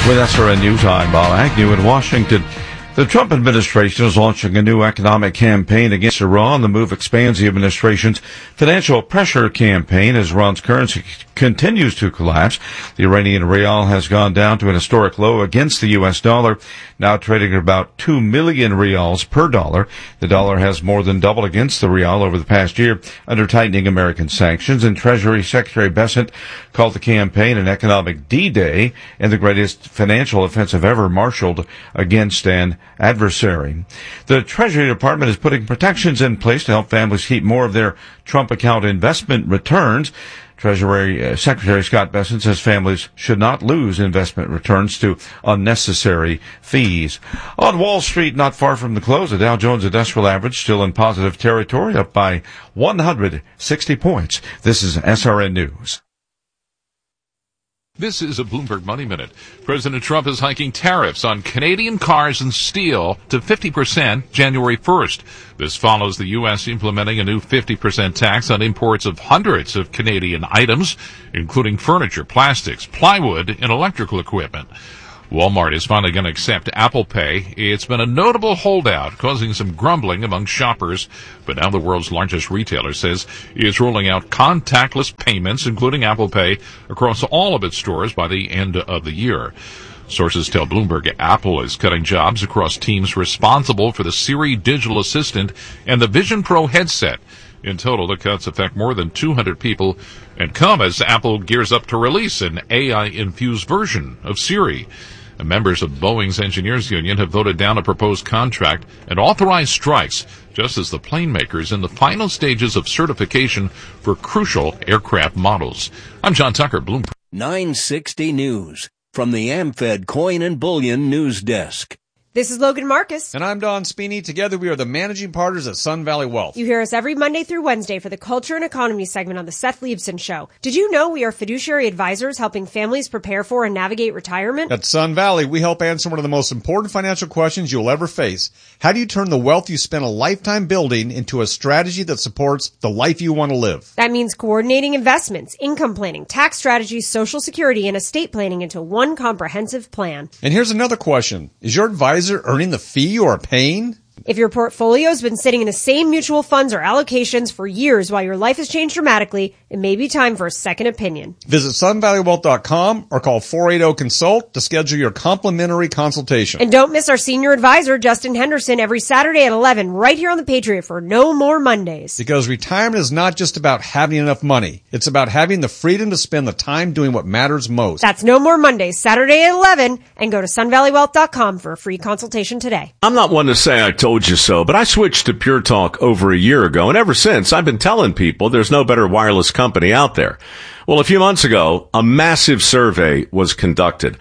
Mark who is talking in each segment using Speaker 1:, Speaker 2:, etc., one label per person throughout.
Speaker 1: With SRN News, I'm Bob Agnew in Washington. The Trump administration is launching a new economic campaign against Iran. The move expands the administration's financial pressure campaign as Iran's currency continues to collapse. The Iranian rial has gone down to an historic low against the U.S. dollar, now trading at about 2 million rials per dollar. The dollar has more than doubled against the rial over the past year under tightening American sanctions, and Treasury Secretary Bessent called the campaign an economic D-Day and the greatest financial offensive ever marshaled against an adversary. The Treasury Department is putting protections in place to help families keep more of their Trump account investment returns. Treasury Secretary Scott Bessent says families should not lose investment returns to unnecessary fees. On Wall Street, not far from the close, the Dow Jones Industrial Average still in positive territory, up by 160 points. This is SRN News.
Speaker 2: This is a Bloomberg Money Minute. President Trump is hiking tariffs on Canadian cars and steel to 50% January 1st. This follows the U.S. implementing a new 50% tax on imports of hundreds of Canadian items, including furniture, plastics, plywood, and electrical equipment. Walmart is finally going to accept Apple Pay. It's been a notable holdout, causing some grumbling among shoppers, but now the world's largest retailer says it's rolling out contactless payments, including Apple Pay, across all of its stores by the end of the year. Sources tell Bloomberg Apple is cutting jobs across teams responsible for the Siri digital assistant and the Vision Pro headset. In total, the cuts affect more than 200 people and come as Apple gears up to release an AI-infused version of Siri. Members of Boeing's engineers union have voted down a proposed contract and authorized strikes, just as the plane makers in the final stages of certification for crucial aircraft models. I'm John Tucker, Bloomberg.
Speaker 3: 960 News from the AmFed Coin and Bullion News Desk.
Speaker 4: This is Logan Marcus.
Speaker 5: And I'm Don Spini. Together we are the managing partners at Sun Valley Wealth.
Speaker 4: You hear us every Monday through Wednesday for the Culture and Economy segment on the Seth Leibson Show. Did you know we are fiduciary advisors helping families prepare for and navigate retirement?
Speaker 5: At Sun Valley, we help answer one of the most important financial questions you'll ever face. How do you turn the wealth you spent a lifetime building into a strategy that supports the life you want to live?
Speaker 4: That means coordinating investments, income planning, tax strategies, Social Security, and estate planning into one comprehensive plan.
Speaker 5: And here's another question. Is your advisor earning the fee you are paying?
Speaker 4: If your portfolio's been sitting in the same mutual funds or allocations for years while your life has changed dramatically, it may be time for a second opinion.
Speaker 5: Visit sunvalleywealth.com or call 480-CONSULT to schedule your complimentary consultation.
Speaker 4: And don't miss our senior advisor, Justin Henderson, every Saturday at 11 right here on The Patriot for No More Mondays.
Speaker 5: Because retirement is not just about having enough money. It's about having the freedom to spend the time doing what matters most.
Speaker 4: That's No More Mondays, Saturday at 11, and go to sunvalleywealth.com for a free consultation today.
Speaker 6: I'm not one to say I told you so, but I switched to Pure Talk over a year ago, and ever since I've been telling people there's no better wireless company out there. Well, a few months ago, a massive survey was conducted.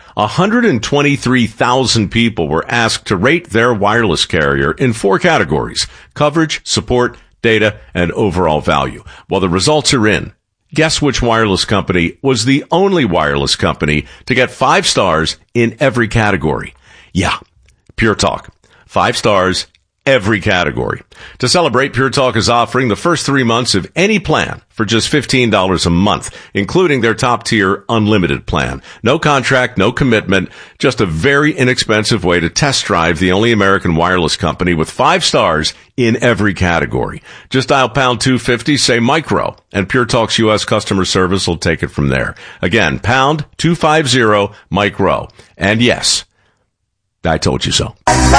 Speaker 6: 123,000 people were asked to rate their wireless carrier in 4 categories: coverage, support, data, and overall value. Well, the results are in. Guess which wireless company was the only wireless company to get 5 stars in every category? Yeah, Pure Talk. 5 stars, every category. To celebrate, Pure Talk is offering the first 3 months of any plan for just $15 a month, including their top-tier unlimited plan. No contract, no commitment, just a very inexpensive way to test drive the only American wireless company with 5 stars in every category. Just dial pound 250, say micro, and Pure Talk's U.S. customer service will take it from there. Again, pound 250 micro. And yes, I told you so.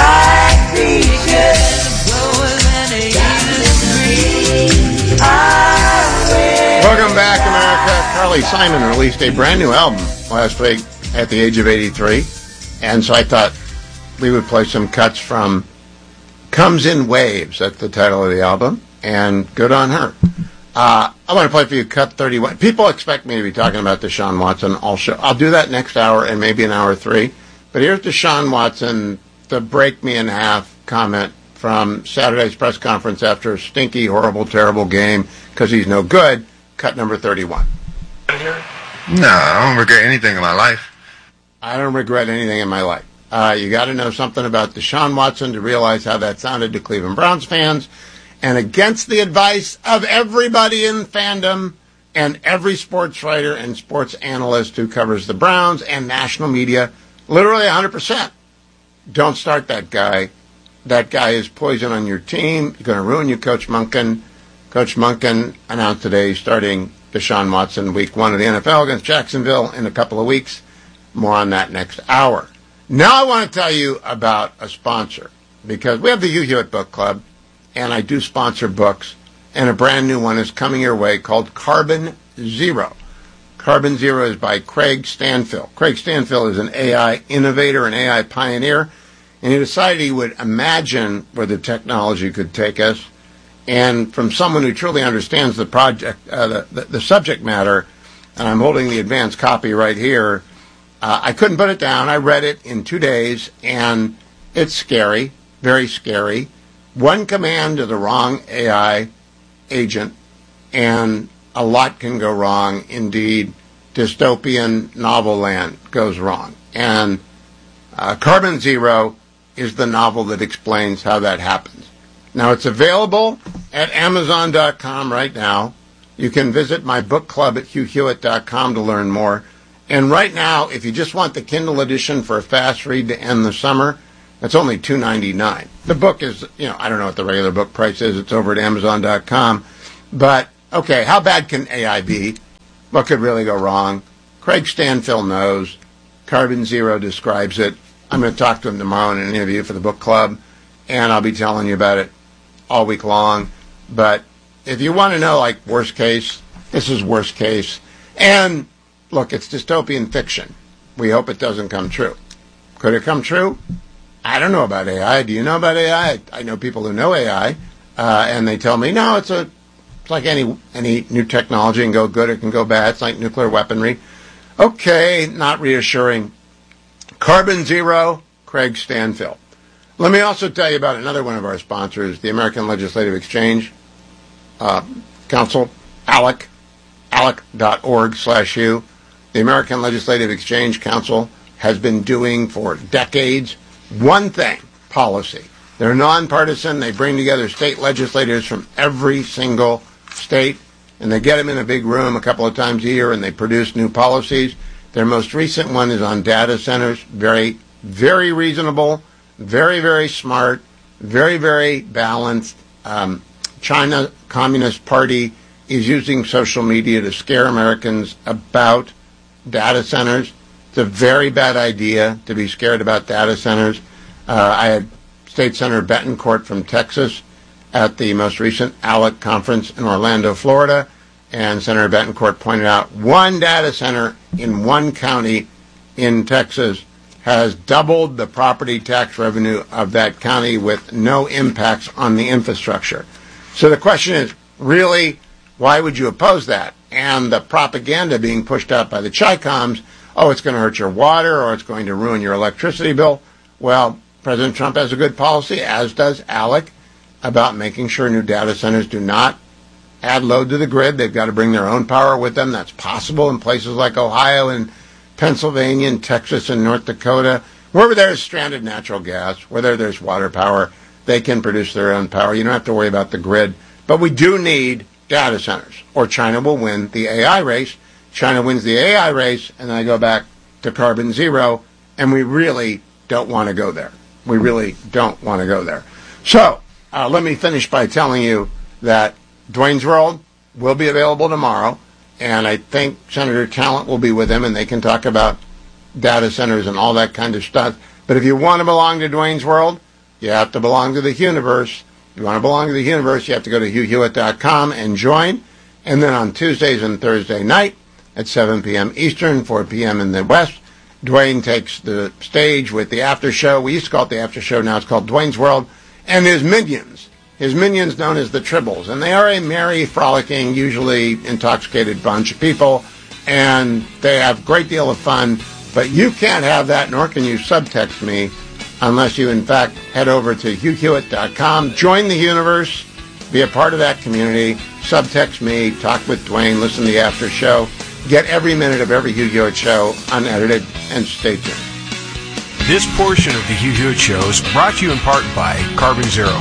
Speaker 7: Welcome back, America. Carly Simon released a brand new album last week at the age of 83. And so I thought we would play some cuts from Comes in Waves. That's the title of the album. And good on her. I want to play for you cut 31. People expect me to be talking about Deshaun Watson. I'll do that next hour and maybe in hour 3. But here's Deshaun Watson, the break me in half comment from Saturday's press conference after a stinky, horrible, terrible game because he's no good. Cut number 31.
Speaker 8: No, I don't regret anything in my life.
Speaker 7: I don't regret anything in my life. You got to know something about Deshaun Watson to realize how that sounded to Cleveland Browns fans. And against the advice of everybody in fandom and every sports writer and sports analyst who covers the Browns and national media, Literally 100%. Don't start that guy. That guy is poison on your team. You're going to ruin you, Coach Monken. Coach Monken announced today he's starting Deshaun Watson week 1 of the NFL against Jacksonville in a couple of weeks. More on that next hour. Now I want to tell you about a sponsor, because we have the Hugh Hewitt Book Club, and I do sponsor books, and a brand new one is coming your way called Carbon Zero. Carbon Zero is by Craig Stanfill. Craig Stanfill is an AI innovator, an AI pioneer, and he decided he would imagine where the technology could take us. And from someone who truly understands the project, the subject matter, and I'm holding the advanced copy right here, I couldn't put it down. I read it in 2 days, and it's scary, very scary. One command to the wrong AI agent, and a lot can go wrong. Indeed, dystopian novel land goes wrong. And Carbon Zero is the novel that explains how that happens. Now, it's available at Amazon.com right now. You can visit my book club at HughHewitt.com to learn more. And right now, if you just want the Kindle edition for a fast read to end the summer, that's only $2.99. The book is, I don't know what the regular book price is. It's over at Amazon.com. But, okay, how bad can AI be? What could really go wrong? Craig Stanfill knows. Carbon Zero describes it. I'm going to talk to him tomorrow in an interview for the book club, and I'll be telling you about it all week long. But if you want to know, like, worst case, this is worst case. And look, it's dystopian fiction. We hope it doesn't come true. Could it come true? I don't know about AI. Do you know about AI? I know people who know AI, and they tell me, no, it's like any new technology. It can go good, it can go bad. It's like nuclear weaponry. Okay, not reassuring. Carbon Zero, Craig Stanfill. Let me also tell you about another one of our sponsors, the American Legislative Exchange Council, ALEC, alec.org/U. The American Legislative Exchange Council has been doing for decades one thing, policy. They're nonpartisan. They bring together state legislators from every single state, and they get them in a big room a couple of times a year, and they produce new policies. Their most recent one is on data centers. Very, very reasonable, very, very smart, very, very balanced. China Communist Party is using social media to scare Americans about data centers. It's a very bad idea to be scared about data centers. I had State Senator Betancourt from Texas at the most recent ALEC conference in Orlando, Florida, and Senator Betancourt pointed out one data center in one county in Texas has doubled the property tax revenue of that county with no impacts on the infrastructure. So the question is, really, why would you oppose that? And the propaganda being pushed out by the Chi-Coms, oh, it's going to hurt your water or it's going to ruin your electricity bill. Well, President Trump has a good policy, as does ALEC, about making sure new data centers do not add load to the grid. They've got to bring their own power with them. That's possible in places like Ohio and Pennsylvania and Texas and North Dakota. Wherever there's stranded natural gas, whether there's water power, they can produce their own power. You don't have to worry about the grid. But we do need data centers, or China will win the AI race. China wins the AI race, and then I go back to Carbon Zero, and we really don't want to go there. We really don't want to go there. So let me finish by telling you that Dwayne's World will be available tomorrow, and I think Senator Talent will be with him, and they can talk about data centers and all that kind of stuff. But if you want to belong to Dwayne's World, you have to belong to the universe. If you want to belong to the universe, you have to go to HughHewitt.com and join. And then on Tuesdays and Thursday night at 7 p.m. Eastern, 4 p.m. in the West, Dwayne takes the stage with the after show. We used to call it the after show. Now it's called Dwayne's World. And his minions known as the Tribbles. And they are a merry, frolicking, usually intoxicated bunch of people. And they have a great deal of fun. But you can't have that, nor can you subtext me, unless you, in fact, head over to HughHewitt.com, join the universe, be a part of that community, subtext me, talk with Dwayne, listen to the after show, get every minute of every Hugh Hewitt show unedited, and stay tuned.
Speaker 9: This portion of the Hugh Hewitt Show is brought to you in part by Carbon Zero.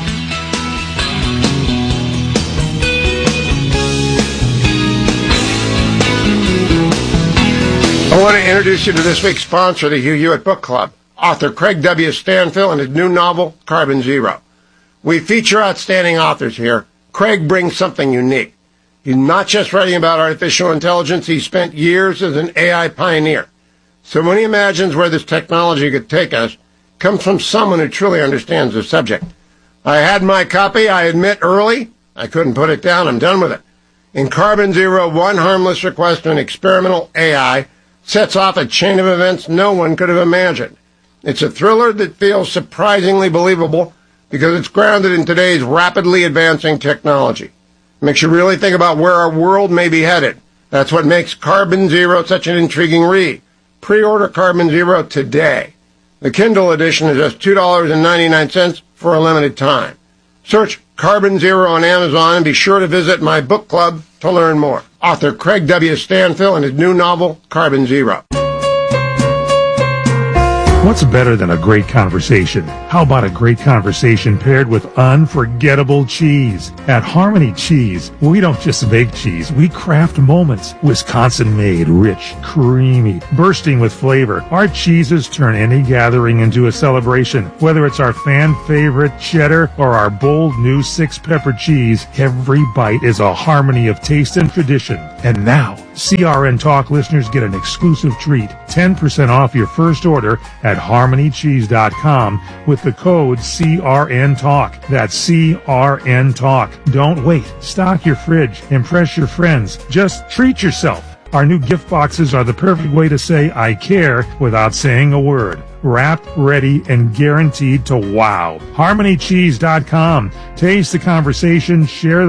Speaker 7: I want to introduce you to this week's sponsor, the Hugh Hewitt Book Club, author Craig W. Stanfill and his new novel, Carbon Zero. We feature outstanding authors here. Craig brings something unique. He's not just writing about artificial intelligence. He spent years as an AI pioneer. So when he imagines where this technology could take us, it comes from someone who truly understands the subject. I had my copy, I admit, early. I couldn't put it down. I'm done with it. In Carbon Zero, one harmless request to an experimental AI sets off a chain of events no one could have imagined. It's a thriller that feels surprisingly believable because it's grounded in today's rapidly advancing technology. It makes you really think about where our world may be headed. That's what makes Carbon Zero such an intriguing read. Pre-order Carbon Zero today. The Kindle edition is just $2.99 for a limited time. Search Carbon Zero on Amazon and be sure to visit my book club to learn more. Author Craig W. Stanfill and his new novel, Carbon Zero.
Speaker 10: What's better than a great conversation? How about a great conversation paired with unforgettable cheese? At Harmony Cheese, we don't just make cheese, we craft moments. Wisconsin-made, rich, creamy, bursting with flavor. Our cheeses turn any gathering into a celebration. Whether it's our fan-favorite cheddar or our bold new 6-pepper cheese, every bite is a harmony of taste and tradition. And now, CRN Talk listeners get an exclusive treat, 10% off your first order at harmonycheese.com with the code CRN Talk. That's CRN Talk. Don't wait. Stock your fridge. Impress your friends. Just treat yourself. Our new gift boxes are the perfect way to say I care without saying a word. Wrapped, ready, and guaranteed to wow. harmonycheese.com. Taste the conversation, share the